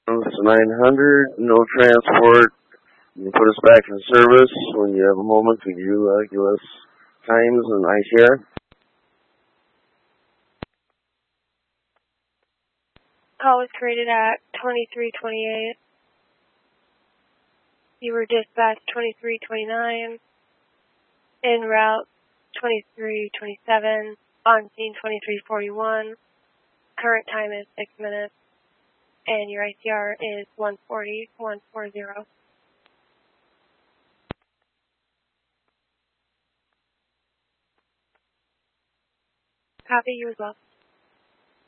It's 900, no transport. You can put us back in service when you have a moment. Could you give us times and ITR? Call was created at 23:28. You were dispatched 23:29. En route 23:27. On scene 23:41. Current time is 6 minutes. And your ITR is 140. Copy, you as well.